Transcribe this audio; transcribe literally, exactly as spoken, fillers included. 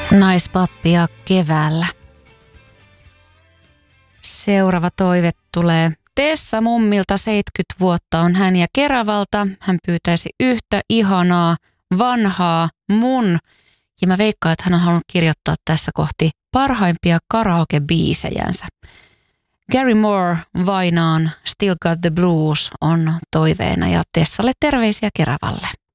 Naispappia keväällä. Seuraava toive tulee Tessa mummilta, seitsemänkymmentä vuotta on hän ja Keravalta. Hän pyytäisi yhtä ihanaa, vanhaa mun. Ja mä veikkaan, että hän on halunnut kirjoittaa tässä kohti parhaimpia karaoke-biisejänsä. Gary Moore Vainaan Still Got the Blues on toiveena ja Tessalle terveisiä Keravalle.